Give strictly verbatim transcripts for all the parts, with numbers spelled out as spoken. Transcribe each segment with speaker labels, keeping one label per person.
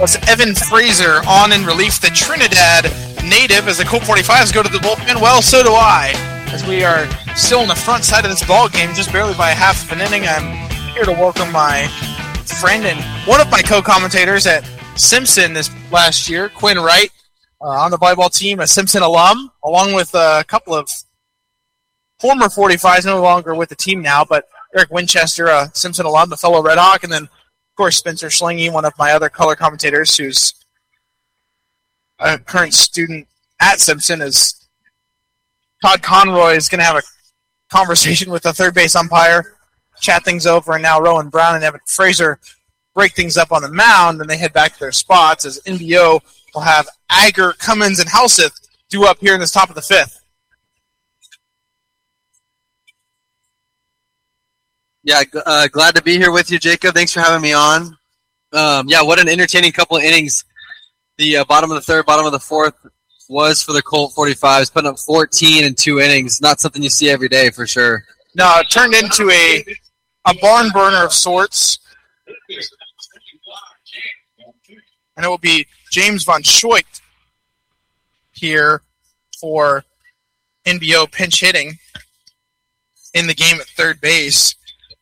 Speaker 1: was Evan Fraser on in relief, the Trinidad native, as the Colt forty-fives go to the bullpen. Well, so do I, as we are still on the front side of this ball game, just barely by half of an inning. I'm here to welcome my friend and one of my co-commentators at Simpson this last year, Quinn Wright, uh, on the volleyball team, a Simpson alum, along with a couple of former forty-fives, no longer with the team now, but Eric Winchester, a Simpson alum, a fellow Red Hawk, and then, of course, Spencer Schlingy, one of my other color commentators, who's a current student at Simpson. Is Todd Conroy is going to have a conversation with the third base umpire, chat things over, and now Rowan Brown and Evan Fraser break things up on the mound, and they head back to their spots as N B O will have Ager, Cummins, and Halseth due up here in this top of the fifth.
Speaker 2: Yeah, uh, glad to be here with you, Jacob. Thanks for having me on. Um, yeah, what an entertaining couple of innings. The uh, bottom of the third, bottom of the fourth was for the Colt forty-fives, putting up fourteen in two innings. Not something you see every day for sure.
Speaker 1: No, it turned into a a barn burner of sorts. And it will be James Von Schoik here for N B O pinch hitting in the game at third base.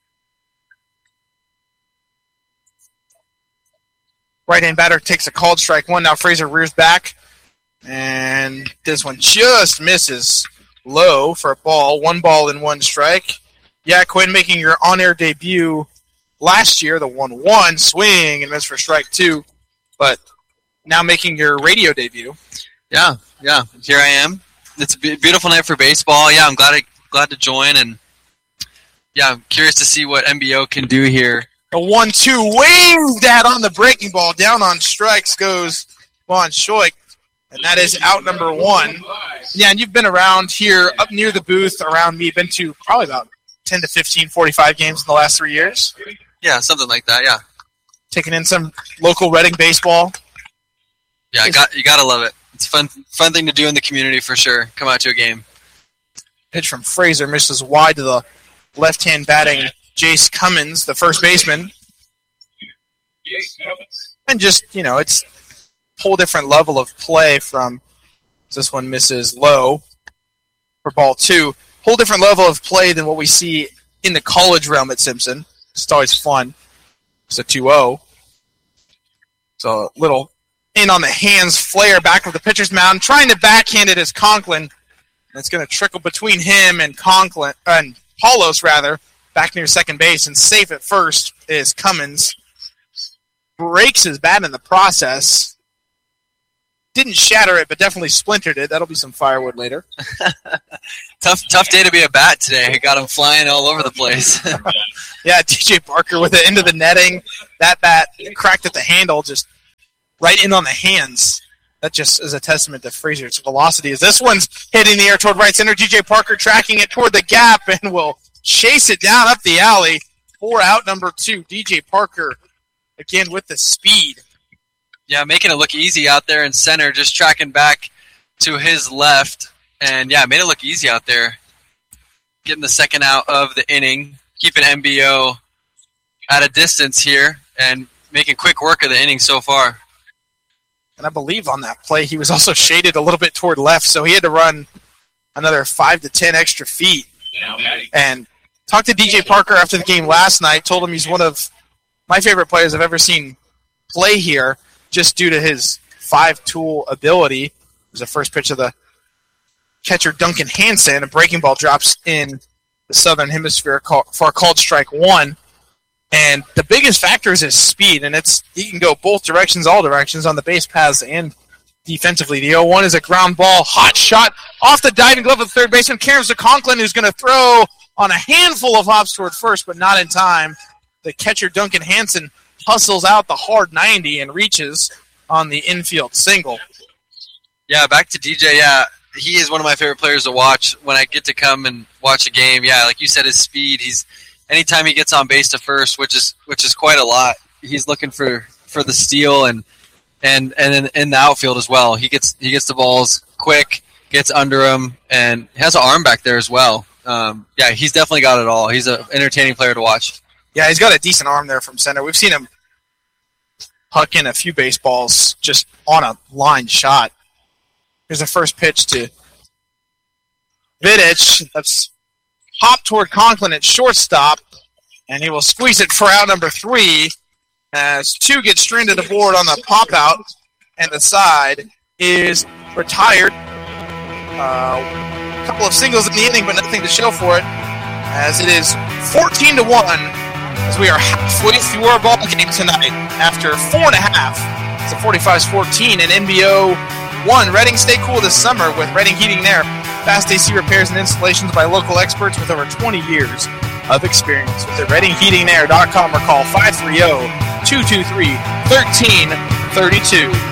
Speaker 1: Right-hand batter takes a called strike one. Now Fraser rears back. And this one just misses low for a ball. One ball and one strike. Yeah, Quinn making your on-air debut last year, the one one swing and miss for strike two. But now making your radio debut.
Speaker 2: Yeah, yeah. Here I am. It's a beautiful night for baseball. Yeah, I'm glad I, glad to join. And, yeah, I'm curious to see what N B O can do here.
Speaker 1: A one two waved at on the breaking ball. Down on strikes goes Von Schoik, and that is out number one. Yeah, and you've been around here up near the booth around me. Been to probably about ten to fifteen forty-five games in the last three years.
Speaker 2: Yeah, something like that, yeah.
Speaker 1: Taking in some local Reading baseball.
Speaker 2: Yeah, I got you got to love it. It's a fun, fun thing to do in the community for sure. Come out to a game.
Speaker 1: Pitch from Fraser misses wide to the left-hand batting Jace Cummins, the first baseman. And just, you know, it's a whole different level of play from this one misses low for ball two. Whole different level of play than what we see in the college realm at Simpson. It's always fun. It's a two oh. So a little in on the hands flare back of the pitcher's mound. Trying to backhand it is Conklin. And it's going to trickle between him and Conklin, and Paulos, rather. Back near second base, and safe at first is Cummins. Breaks his bat in the process. Didn't shatter it, but definitely splintered it. That'll be some firewood later.
Speaker 2: tough tough day to be a bat today. Got him flying all over the place.
Speaker 1: Yeah, D J Parker with it into the netting. That bat cracked at the handle, just right in on the hands. That just is a testament to Fraser's velocity. As this one's hitting the air toward right center, D J Parker tracking it toward the gap and will chase it down up the alley. Four out, number two. D J Parker, again, with the speed.
Speaker 2: Yeah, making it look easy out there in center, just tracking back to his left. And, yeah, made it look easy out there. Getting the second out of the inning, keeping N B O at a distance here, and making quick work of the inning so far.
Speaker 1: And I believe on that play he was also shaded a little bit toward left, so he had to run another five to ten extra feet. And talked to D J Parker after the game last night, told him he's one of my favorite players I've ever seen play here just due to his five-tool ability. It was the first pitch of the catcher Duncan Hansen. A breaking ball drops in the southern hemisphere for a called strike one. And the biggest factor is his speed, and it's he can go both directions, all directions, on the base paths and defensively. The oh one is a ground ball, hot shot off the diving glove of the third baseman, Cairns to Conklin, who's going to throw on a handful of hops toward first, but not in time. The catcher, Duncan Hansen, hustles out the hard ninety and reaches on the infield single.
Speaker 2: Yeah, back to D J. Yeah, he is one of my favorite players to watch when I get to come and watch a game. Yeah, like you said, his speed. He's anytime he gets on base to first, which is which is quite a lot. He's looking for, for the steal and and and in, in the outfield as well. He gets he gets the balls quick, gets under him, and has an arm back there as well. Um, yeah, he's definitely got it all. He's an entertaining player to watch.
Speaker 1: Yeah, he's got a decent arm there from center. We've seen him puck in a few baseballs just on a line shot. Here's the first pitch to Vidic. That's hop toward Conklin at shortstop, and he will squeeze it for out number three as two get stranded aboard on the pop out, and the side is retired. Uh, a couple of singles in the inning, but nothing to show for it, as it is fourteen to one as we are halfway through our ball game tonight after four and a half. So forty-five fourteen, and N B O one. Reading, stay cool this summer with Reading Heating There. Fast A C repairs and installations by local experts with over twenty years of experience. Visit reading heating there dot com or call five three zero, two two three, one three three two.